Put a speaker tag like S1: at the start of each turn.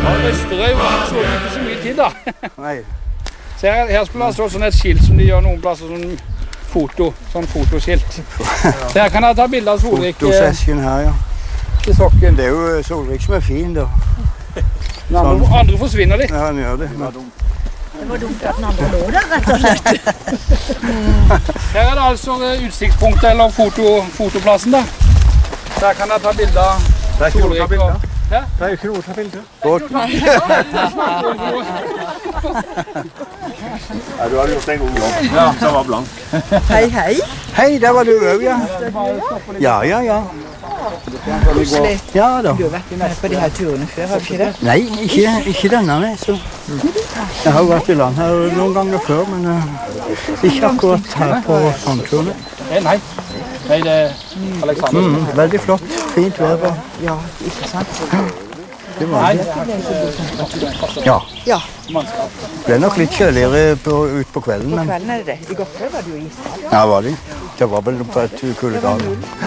S1: Østerøy så ikke så mye tid da.
S2: Nei.
S1: Så her skulle det stå sånn et skilt som de gjør noen plasser, sånn fotoskilt. Så her kan jeg ta bilder av Solvik.
S2: Fotosession her, ja.
S1: I sokken.
S2: Det er jo Solvik som er fin, da.
S1: Den andre forsvinner litt.
S2: Ja, han gjør det.
S3: Det var dumt at den andre lå der, rett og slett.
S1: Her er det altså utsiktspunktet, eller fotoplassen da. Så her kan jeg ta bilder av Solvik.
S2: Det er jo ikke noe å ta bilder.
S4: Ja, du hadde gjort en god jobb. Ja, som var blank.
S3: Hei, hei.
S2: Hei, der var du òg, ja. Ja.
S3: Koselig.
S2: Ja da.
S3: Du har vært med på de her turene før, har du ikke det?
S2: Nei, ikke denne, nei. Så. Jeg har jo vært i land her noen ganger før, men ikke akkurat her på Sandturene.
S1: Nei, det er Alexander.
S2: Veldig flott, fint vær.
S3: Ja, ikke sant?
S2: Det var det. Ja.
S3: Ja,
S2: Det ble nok litt kjøligere ut på kvelden,
S3: på
S2: men
S3: kvelden er det det. I går kveld var det jo is.
S2: ja, var det. Det var vel på et kuldegrad.